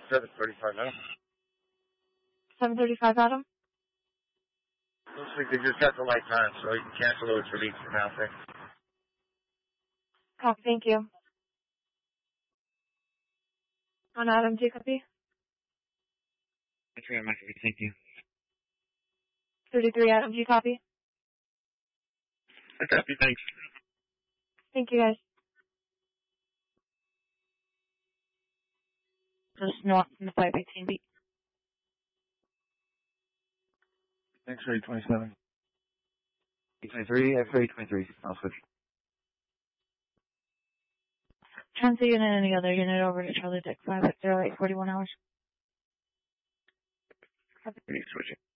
7:35 now. 7:35, Adam? Looks like they just got the lights on, so you can cancel those release for now, thanks. Copy, thank you. On Adam, do you copy? That's right, Mike. Thank you. 33, Adam, do you copy? I copy, thanks. Thank you, guys. Just north from the 518 beat. X-ray 27. 23, X-ray 23. I'll switch. Transit unit, any other unit over to Charlie Dick 5 at 0841 hours. Switching.